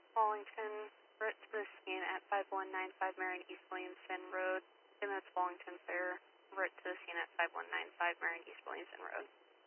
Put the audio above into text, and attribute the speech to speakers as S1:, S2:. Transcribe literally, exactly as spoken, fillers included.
S1: Wallington, route to the scene at five one nine five Marion East Williamson Road. Again, that's Wallington Fair, route to the scene at five one nine five Marion East Williamson Road.